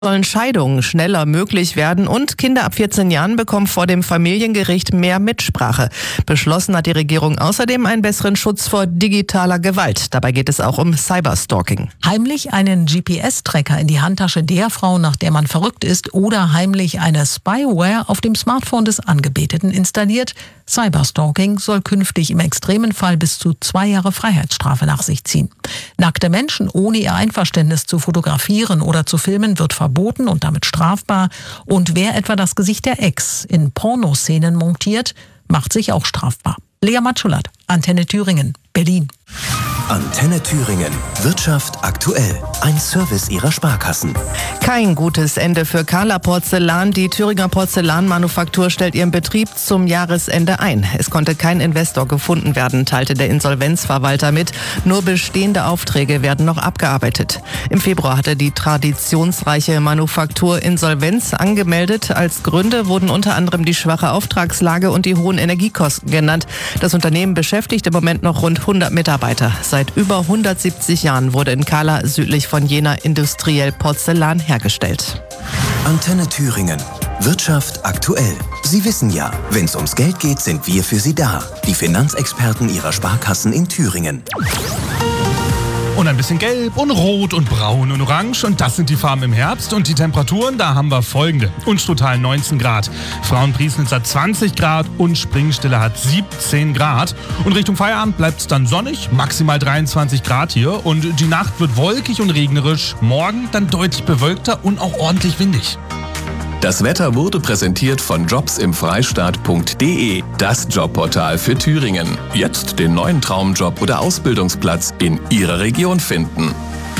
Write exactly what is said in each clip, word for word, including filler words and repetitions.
Sollen Scheidungen schneller möglich werden und Kinder ab vierzehn Jahren bekommen vor dem Familiengericht mehr Mitsprache. Beschlossen hat die Regierung außerdem einen besseren Schutz vor digitaler Gewalt. Dabei geht es auch um Cyberstalking. Heimlich einen G P S-Tracker in die Handtasche der Frau, nach der man verrückt ist, oder heimlich eine Spyware auf dem Smartphone des Angebeteten installiert. Cyberstalking soll künftig im extremen Fall bis zu zwei Jahre Freiheitsstrafe nach sich ziehen. Nackte Menschen ohne ihr Einverständnis zu fotografieren oder zu filmen wird verboten und damit strafbar. Und wer etwa das Gesicht der Ex in Pornoszenen montiert, macht sich auch strafbar. Lea Matschulat, Antenne Thüringen, Berlin. Antenne Thüringen. Wirtschaft aktuell. Ein Service ihrer Sparkassen. Kein gutes Ende für Carla Porzellan. Die Thüringer Porzellanmanufaktur stellt ihren Betrieb zum Jahresende ein. Es konnte kein Investor gefunden werden, teilte der Insolvenzverwalter mit. Nur bestehende Aufträge werden noch abgearbeitet. Im Februar hatte die traditionsreiche Manufaktur Insolvenz angemeldet. Als Gründe wurden unter anderem die schwache Auftragslage und die hohen Energiekosten genannt. Das Unternehmen beschäftigt im Moment noch rund hundert Mitarbeiter. Seit über hundertsiebzig Jahren wurde in Carla südlich von Jena industriell Porzellan hergestellt. Antenne Thüringen. Wirtschaft aktuell. Sie wissen ja, wenn es ums Geld geht, sind wir für Sie da. Die Finanzexperten Ihrer Sparkassen in Thüringen. Und ein bisschen gelb und rot und braun und orange. Und das sind die Farben im Herbst. Und die Temperaturen, da haben wir folgende. Unstruttal neunzehn Grad. Frauenpriesnitz hat zwanzig Grad und Springstille hat siebzehn Grad. Und Richtung Feierabend bleibt es dann sonnig. Maximal dreiundzwanzig Grad hier. Und die Nacht wird wolkig und regnerisch. Morgen dann deutlich bewölkter und auch ordentlich windig. Das Wetter wurde präsentiert von jobs im freistaat punkt de, das Jobportal für Thüringen. Jetzt den neuen Traumjob oder Ausbildungsplatz in Ihrer Region finden.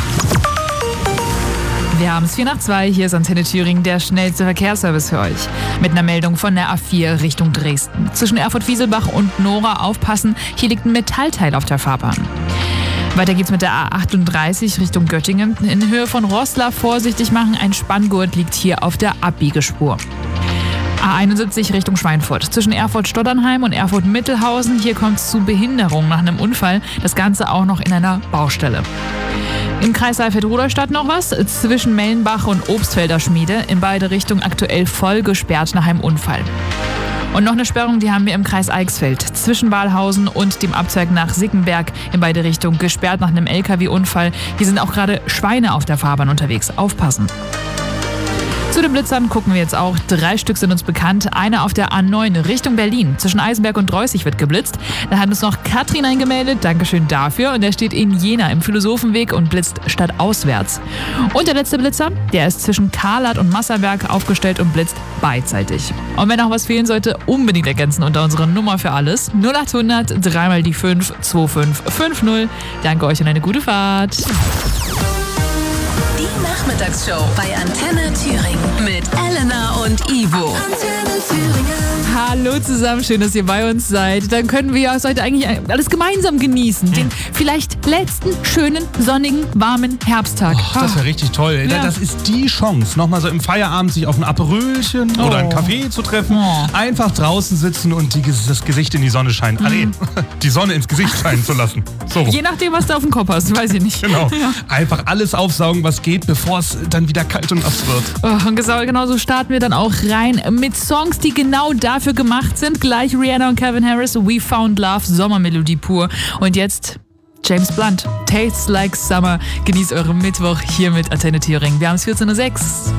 Wir haben es vier nach zwei, hier ist Antenne Thüringen, der schnellste Verkehrsservice für euch. Mit einer Meldung von der A vier Richtung Dresden. Zwischen Erfurt-Wieselbach und Nora aufpassen, hier liegt ein Metallteil auf der Fahrbahn. Weiter geht's mit der A achtunddreißig Richtung Göttingen. In Höhe von Roßla vorsichtig machen, ein Spanngurt liegt hier auf der Abbiegespur. A einundsiebzig Richtung Schweinfurt. Zwischen Erfurt-Stoddernheim und Erfurt-Mittelhausen. Hier kommt es zu Behinderung nach einem Unfall. Das Ganze auch noch in einer Baustelle. Im Kreis Saalfeld-Rudolstadt noch was. Zwischen Mellenbach und Obstfelder Schmiede. In beide Richtungen aktuell voll gesperrt nach einem Unfall. Und noch eine Sperrung, die haben wir im Kreis Eichsfeld. Zwischen Walhausen und dem Abzweig nach Sickenberg in beide Richtungen gesperrt nach einem L K W-Unfall. Hier sind auch gerade Schweine auf der Fahrbahn unterwegs. Aufpassen. Zu den Blitzern gucken wir jetzt auch. Drei Stück sind uns bekannt. Einer auf der A neun Richtung Berlin. Zwischen Eisenberg und Dreußig wird geblitzt. Da hat uns noch Katrin eingemeldet. Dankeschön dafür. Und der steht in Jena im Philosophenweg und blitzt stadtauswärts. Und der letzte Blitzer, der ist zwischen Karlat und Masserberg aufgestellt und blitzt beidseitig. Und wenn auch was fehlen sollte, unbedingt ergänzen unter unserer Nummer für alles. null achthundert, dreimal die fünf, zwei fünf fünf null. Danke euch und eine gute Fahrt. Die Nachmittagsshow bei Antenne Thüringen mit Elena und Ivo. Antenne Thüringen. Hallo zusammen, schön, dass ihr bei uns seid. Dann können wir es heute eigentlich alles gemeinsam genießen. Den vielleicht letzten schönen, sonnigen, warmen Herbsttag. Oh, das wäre richtig toll. Ja. Das ist die Chance, nochmal so im Feierabend sich auf ein Aperölchen oh. oder einen Kaffee zu treffen. Oh. Einfach draußen sitzen und die, das Gesicht in die Sonne scheinen. Mhm. Ah, nee, die Sonne ins Gesicht scheinen zu lassen. So. Je nachdem, was du auf dem Kopf hast, weiß ich nicht. Genau. Ja. Einfach alles aufsaugen, was geht, bevor es dann wieder kalt und nass wird. Oh, und genau so starten wir dann auch rein mit Songs, die genau dafür gemacht sind. Gleich Rihanna und Calvin Harris, We Found Love, Sommermelodie pur. Und jetzt James Blunt, Tastes Like Summer. Genießt euren Mittwoch hier mit Antenne Thüringen. Wir haben es vierzehn Uhr sechs.